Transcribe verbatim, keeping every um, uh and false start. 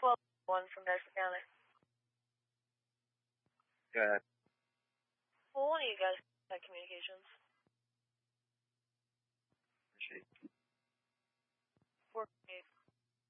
twelve one from Nelson County. Go ahead. Well, one of you guys had communications.